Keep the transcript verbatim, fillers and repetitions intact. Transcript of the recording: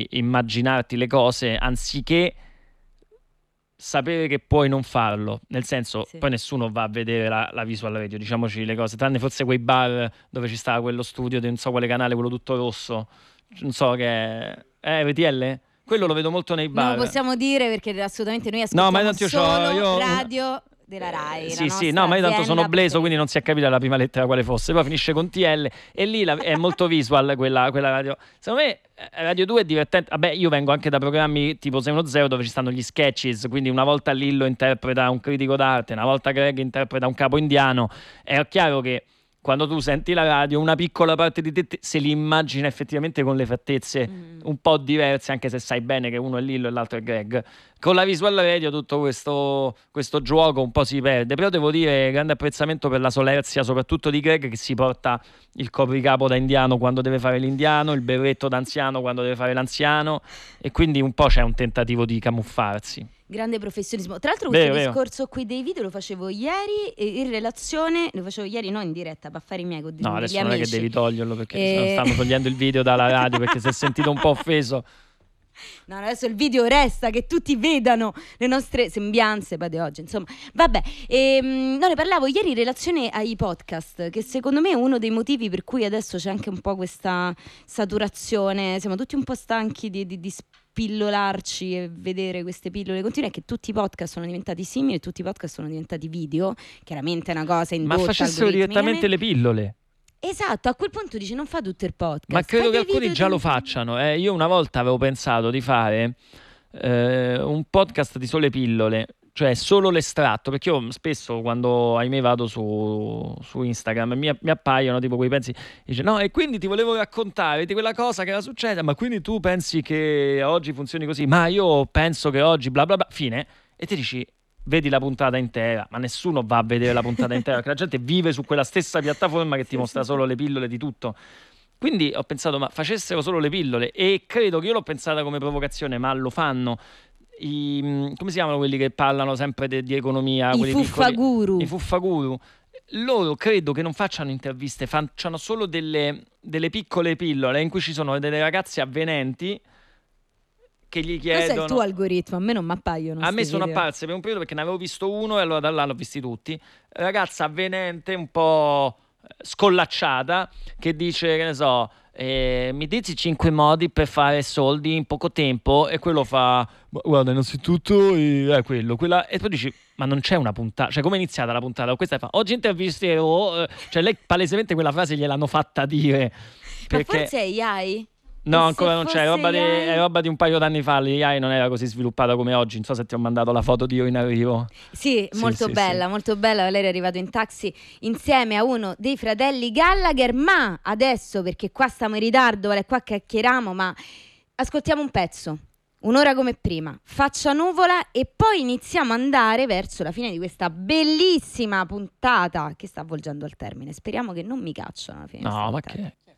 immaginarti le cose anziché sapere che puoi non farlo, nel senso, sì. Poi nessuno va a vedere la, la visual radio, diciamoci le cose, tranne forse quei bar dove ci stava quello studio di non so quale canale, quello tutto rosso, non so che è, eh, R T L? Quello lo vedo molto nei bar. Non lo possiamo dire perché assolutamente noi ascoltiamo no, ma io solo io radio una... della Rai. Eh, sì, sì, no, ma io tanto sono bleso, quindi non si è capita la prima lettera quale fosse. Poi finisce con T L e lì la, è molto visual quella, quella radio. Secondo me Radio due è divertente. Vabbè, io vengo anche da programmi tipo sei uno zero dove ci stanno gli sketches, quindi una volta Lillo interpreta un critico d'arte, una volta Greg interpreta un capo indiano. È chiaro che quando tu senti la radio, una piccola parte di te se li immagina effettivamente con le fattezze mm. un po' diverse, anche se sai bene che uno è Lillo e l'altro è Greg. Con la visual radio tutto questo, questo gioco un po' si perde, però devo dire grande apprezzamento per la solerzia soprattutto di Greg, che si porta il copricapo da indiano quando deve fare l'indiano, il berretto da anziano quando deve fare l'anziano, e quindi un po' c'è un tentativo di camuffarsi. Grande professionismo. Tra l'altro questo vero, discorso vero. qui dei video lo facevo ieri in relazione, lo facevo ieri no in diretta, per fare i miei con no, adesso non amici. è che devi toglierlo perché e... stanno togliendo il video dalla radio perché si è sentito un po' offeso. No, adesso il video resta, che tutti vedano le nostre sembianze poi di oggi, insomma. Vabbè, ehm, no, ne parlavo ieri in relazione ai podcast, che secondo me è uno dei motivi per cui adesso c'è anche un po' questa saturazione, siamo tutti un po' stanchi di, di, di spillolarci e vedere queste pillole continue, è che tutti i podcast sono diventati simili e tutti i podcast sono diventati video, chiaramente è una cosa indotta. Ma facessero direttamente le pillole. Esatto, a quel punto dici non fa tutto il podcast. Ma credo Fai che alcuni già di... lo facciano. Eh. Io una volta avevo pensato di fare eh, un podcast di sole pillole, cioè solo l'estratto, perché io spesso quando ahimè vado su, su Instagram mi, mi appaiono tipo quei pensi, dice no e quindi ti volevo raccontare di quella cosa che era successa, ma quindi tu pensi che oggi funzioni così, ma io penso che oggi bla bla bla, fine, e ti dici vedi la puntata intera, ma nessuno va a vedere la puntata intera, perché la gente vive su quella stessa piattaforma che ti mostra solo le pillole di tutto. Quindi ho pensato, ma facessero solo le pillole, e credo che io l'ho pensata come provocazione, ma lo fanno i, come si chiamano quelli che parlano sempre de, di economia, i quelli fuffaguru piccoli, i fuffaguru. Loro credo che non facciano interviste, facciano solo delle, delle piccole pillole in cui ci sono delle ragazze avvenenti che gli chiedono. Questo è il tuo algoritmo, a me non mi appaiono. A me sono video. apparse per un periodo perché ne avevo visto uno e allora da là l'ho visti tutti. Ragazza avvenente, un po' scollacciata, che dice, che ne so, eh, mi dici cinque modi per fare soldi in poco tempo, e quello fa, guarda, innanzitutto è eh, quello, quella, e poi dici, ma non c'è una puntata, cioè come è iniziata la puntata? Questa fa, oggi intervisterò, eh, cioè lei palesemente quella frase gliel'hanno fatta dire. Perché... Ma forse è A I? No, ancora non c'è, è roba, di, è roba di un paio d'anni fa, l'A I non era così sviluppata come oggi, non so se ti ho mandato la foto di io in arrivo. Sì, sì molto sì, bella, sì. molto bella, Valerio è arrivato in taxi insieme a uno dei fratelli Gallagher, ma adesso, perché qua stiamo in ritardo, vale, qua chiacchieriamo, ma ascoltiamo un pezzo, un'ora come prima, Faccia nuvola, e poi iniziamo ad andare verso la fine di questa bellissima puntata che sta avvolgendo al termine. Speriamo che non mi cacciano alla fine. No, ma che...